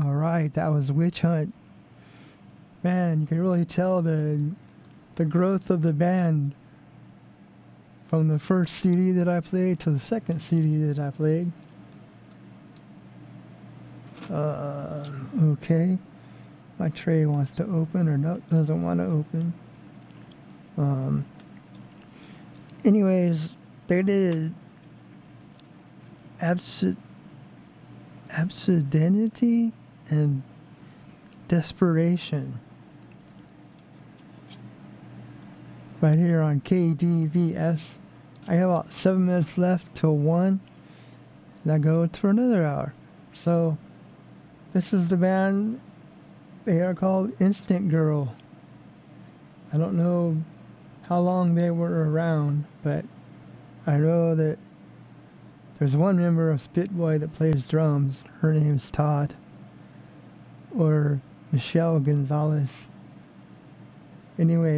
All right, that was Witch Hunt. Man, you can really tell the growth of the band from the first CD that I played to the second CD that I played. Okay. My tray wants to open or no, doesn't want to open. Anyways, they did Absurdity and Desperation right here on KDVS. I have about 7 minutes left till 1, and I go for another hour. So this is the band. They are called Instant Girl. I don't know how long they were around, but I know that there's one member of Spitboy that plays drums. Her name's Todd, or Michelle Gonzalez. Anyway,